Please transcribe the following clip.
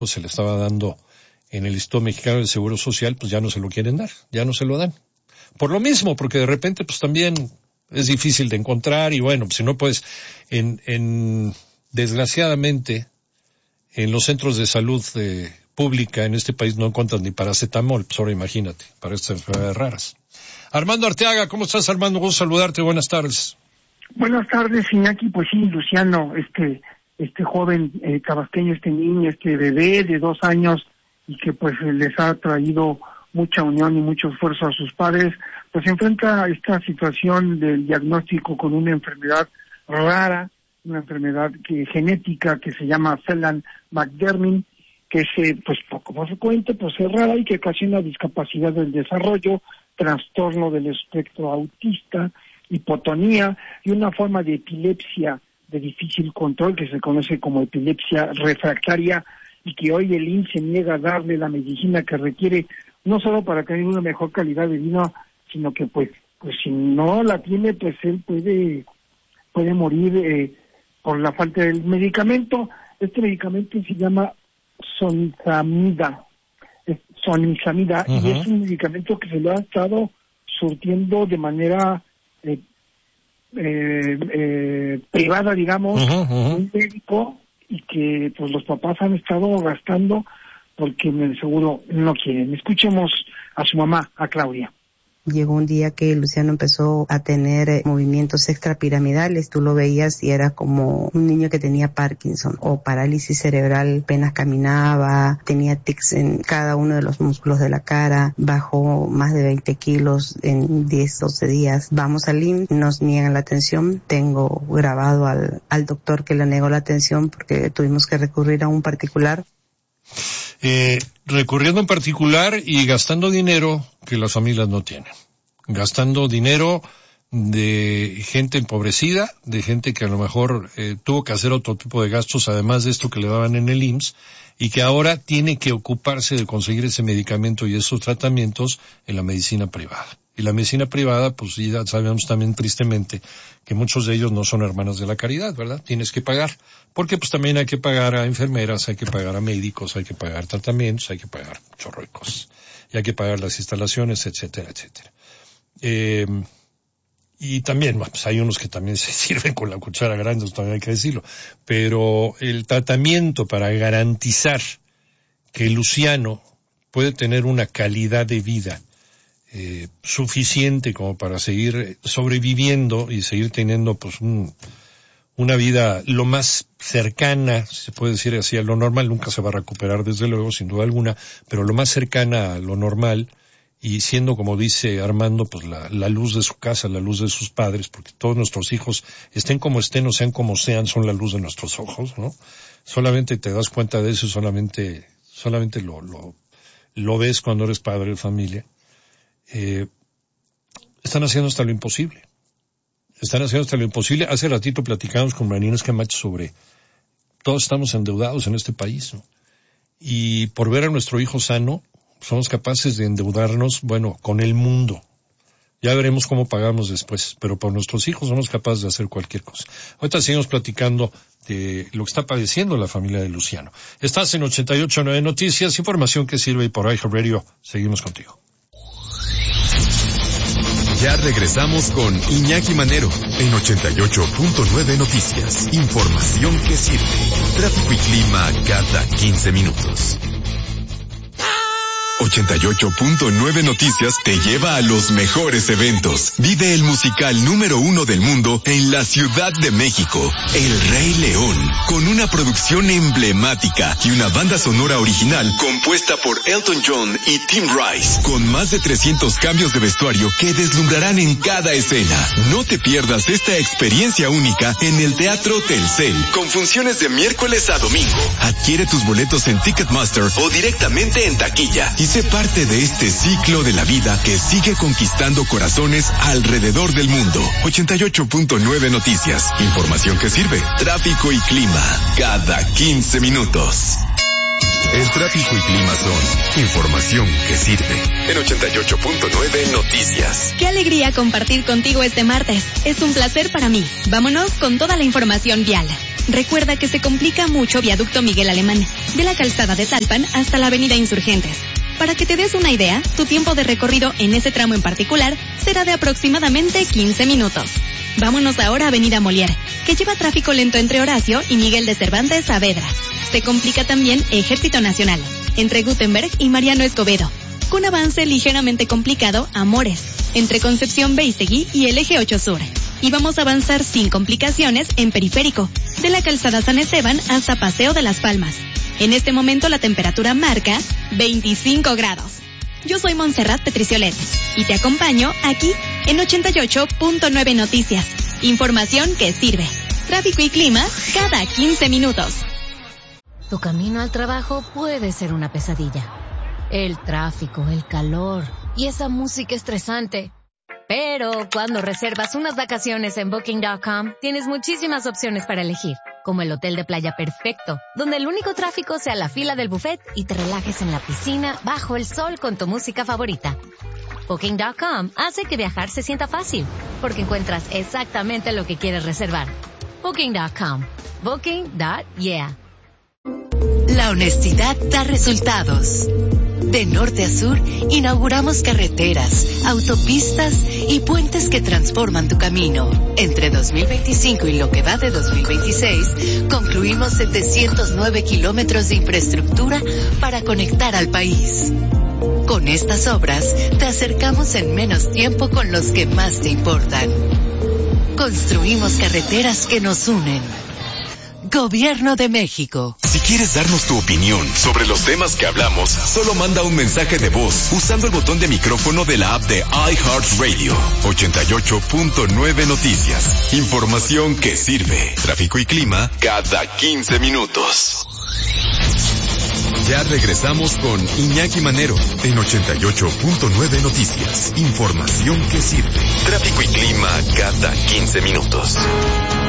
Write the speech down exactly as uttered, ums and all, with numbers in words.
se le estaba dando en el Instituto Mexicano del Seguro Social, pues ya no se lo quieren dar, ya no se lo dan. Por lo mismo, porque de repente pues también es difícil de encontrar y bueno, pues si no puedes, en, en, desgraciadamente, en los centros de salud eh, pública en este país no encuentras ni paracetamol, pues ahora imagínate, para estas enfermedades raras. Armando Arteaga, ¿cómo estás, Armando? Gusto saludarte, buenas tardes. Buenas tardes, Iñaki. Pues sí, Luciano, este este joven eh, tabasqueño, este niño, este bebé de dos años y que pues les ha traído mucha unión y mucho esfuerzo a sus padres, pues enfrenta esta situación del diagnóstico con una enfermedad rara, una enfermedad que genética que se llama Phelan-McDermid, que se, pues como se cuenta, pues es rara y que ocasiona discapacidad del desarrollo, trastorno del espectro autista, hipotonía y una forma de epilepsia de difícil control que se conoce como epilepsia refractaria y que hoy el I M S S se niega a darle la medicina que requiere, no solo para tener una mejor calidad de vida, sino que pues pues si no la tiene, pues él puede puede morir eh, por la falta del medicamento. Este medicamento se llama sonizamida, sonizamida, uh-huh. Y es un medicamento que se lo ha estado surtiendo de manera eh, eh, eh, privada, digamos, uh-huh, uh-huh. un médico, y que pues los papás han estado gastando porque en el seguro no quieren. Escuchemos a su mamá, a Claudia. Llegó un día que Luciano empezó a tener eh, movimientos extrapiramidales, tú lo veías y era como un niño que tenía Parkinson o parálisis cerebral, apenas caminaba, tenía tics en cada uno de los músculos de la cara, bajó más de veinte kilos en diez, doce días. Vamos al I M S S, nos niegan la atención, tengo grabado al, al doctor que le negó la atención porque tuvimos que recurrir a un particular. Eh, recurriendo en particular y gastando dinero que las familias no tienen. Gastando dinero de gente empobrecida, de gente que a lo mejor eh, tuvo que hacer otro tipo de gastos además de esto que le daban en el I M S S y que ahora tiene que ocuparse de conseguir ese medicamento y esos tratamientos en la medicina privada. Y la medicina privada, pues ya sabemos también tristemente que muchos de ellos no son hermanos de la caridad, ¿verdad? Tienes que pagar, porque pues también hay que pagar a enfermeras, hay que pagar a médicos, hay que pagar tratamientos, hay que pagar un chorro de cosas. Y hay que pagar las instalaciones, etcétera, etcétera. Eh, y también, bueno, pues hay unos que también se sirven con la cuchara grande, eso también hay que decirlo. Pero el tratamiento para garantizar que Luciano puede tener una calidad de vida Eh, suficiente como para seguir sobreviviendo y seguir teniendo pues un, una vida lo más cercana, se puede decir así, a lo normal. Nunca se va a recuperar desde luego, sin duda alguna, pero lo más cercana a lo normal y siendo, como dice Armando, pues la, la luz de su casa, la luz de sus padres, porque todos nuestros hijos, estén como estén o sean como sean, son la luz de nuestros ojos, ¿no? Solamente te das cuenta de eso, solamente, solamente lo, lo, lo ves cuando eres padre de familia. Eh, están haciendo hasta lo imposible. Están haciendo hasta lo imposible. Hace ratito platicamos con Marines Camacho sobre todos estamos endeudados en este país, ¿no? Y por ver a nuestro hijo sano, somos capaces de endeudarnos, bueno, con el mundo. Ya veremos cómo pagamos después, pero por nuestros hijos somos capaces de hacer cualquier cosa. Ahorita seguimos platicando de lo que está padeciendo la familia de Luciano. Estás en ochenta y ocho punto nueve Noticias, información que sirve, y por iHeartRadio seguimos contigo. Ya regresamos con Iñaki Manero en ochenta y ocho punto nueve Noticias. Información que sirve. Tráfico y clima cada quince minutos. ochenta y ocho punto nueve Noticias te lleva a los mejores eventos. Vive el musical número uno del mundo en la Ciudad de México, El Rey León, con una producción emblemática y una banda sonora original compuesta por Elton John y Tim Rice, con más de trescientos cambios de vestuario que deslumbrarán en cada escena. No te pierdas esta experiencia única en el Teatro Telcel, con funciones de miércoles a domingo. Adquiere tus boletos en Ticketmaster o directamente en taquilla y sé parte de este ciclo de la vida que sigue conquistando corazones alrededor del mundo. ochenta y ocho punto nueve Noticias. Información que sirve. Tráfico y clima cada quince minutos. El tráfico y clima son información que sirve. En ochenta y ocho punto nueve Noticias. Qué alegría compartir contigo este martes. Es un placer para mí. Vámonos con toda la información vial. Recuerda que se complica mucho Viaducto Miguel Alemán, de la calzada de Tlalpan hasta la avenida Insurgentes. Para que te des una idea, tu tiempo de recorrido en ese tramo en particular será de aproximadamente quince minutos. Vámonos ahora a avenida Molière, que lleva tráfico lento entre Horacio y Miguel de Cervantes Saavedra. Se complica también Ejército Nacional, entre Gutenberg y Mariano Escobedo, con avance ligeramente complicado Amores, entre Concepción Beistegui y el Eje ocho Sur. Y vamos a avanzar sin complicaciones en Periférico, de la calzada San Esteban hasta Paseo de las Palmas. En este momento la temperatura marca veinticinco grados. Yo soy Montserrat Petriciolet y te acompaño aquí en ochenta y ocho punto nueve Noticias. Información que sirve. Tráfico y clima cada quince minutos. Tu camino al trabajo puede ser una pesadilla. El tráfico, el calor y esa música estresante. Pero cuando reservas unas vacaciones en Booking punto com, tienes muchísimas opciones para elegir, como el hotel de playa perfecto, donde el único tráfico sea la fila del buffet y te relajes en la piscina bajo el sol con tu música favorita. Booking punto com hace que viajar se sienta fácil, porque encuentras exactamente lo que quieres reservar. Booking punto com. Booking punto yeah. La honestidad da resultados. De norte a sur, inauguramos carreteras, autopistas y puentes que transforman tu camino. Entre dos mil veinticinco y lo que va de dos mil veintiséis, concluimos setecientos nueve kilómetros de infraestructura para conectar al país. Con estas obras, te acercamos en menos tiempo con los que más te importan. Construimos carreteras que nos unen. Gobierno de México. Si quieres darnos tu opinión sobre los temas que hablamos, solo manda un mensaje de voz usando el botón de micrófono de la app de iHeartRadio. ochenta y ocho punto nueve Noticias. Información que sirve. Tráfico y clima cada quince minutos. Ya regresamos con Iñaki Manero en ochenta y ocho punto nueve Noticias. Información que sirve. Tráfico y clima cada quince minutos.